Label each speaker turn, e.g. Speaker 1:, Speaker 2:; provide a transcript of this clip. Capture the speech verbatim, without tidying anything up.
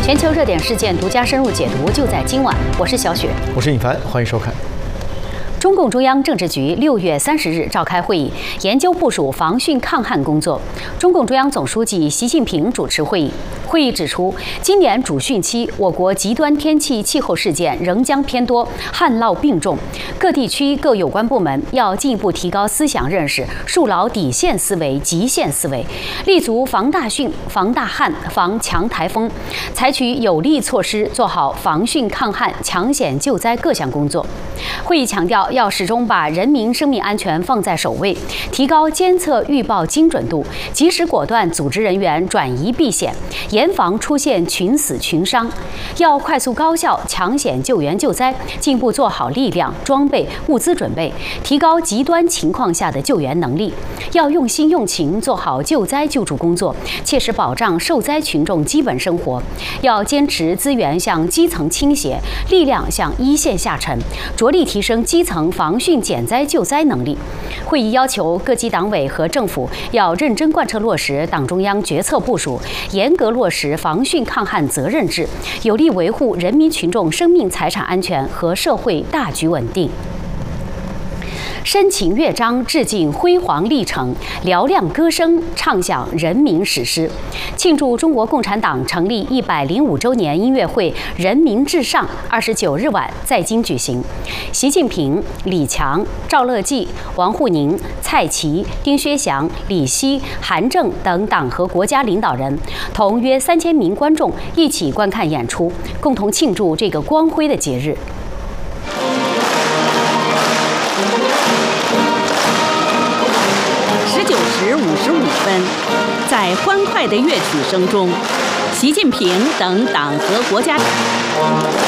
Speaker 1: 全球热点事件独家深入解读，就在今晚。我是小雪，
Speaker 2: 我是尹凡，欢迎收看。
Speaker 1: 中共中央政治局六月三十日召开会议，研究部署防汛抗旱工作。中共中央总书记习近平主持会议。会议指出，今年主汛期，我国极端天气气候事件仍将偏多，旱涝并重。各地区各有关部门要进一步提高思想认识，树牢底线思维、极限思维，立足防大汛、防大旱、防强台风，采取有力措施，做好防汛抗旱、抢险救灾各项工作。会议强调，要始终把人民生命安全放在首位，提高监测预报精准度，及时果断组织人员转移避险，严防出现群死群伤。要快速高效抢险救援救灾，进一步做好力量、装备、物资准备，提高极端情况下的救援能力。要用心用情做好救灾救助工作，切实保障受灾群众基本生活。要坚持资源向基层倾斜，力量向一线下沉，着力提升基层防汛减灾救灾能力。会议要求各级党委和政府要认真贯彻落实党中央决策部署，严格落实防汛抗旱责任制，有力维护人民群众生命财产安全和社会大局稳定。深情乐章致敬辉煌历程，嘹亮歌声唱响人民史诗。庆祝中国共产党成立一百零五周年音乐会“人民至上”二十九日晚在京举行。习近平、李强、赵乐际、王沪宁、蔡奇、丁薛祥、李希、韩正等党和国家领导人同约三千名观众一起观看演出，共同庆祝这个光辉的节日。
Speaker 3: 十九时五十五分，在欢快的乐曲声中，习近平等党和国家。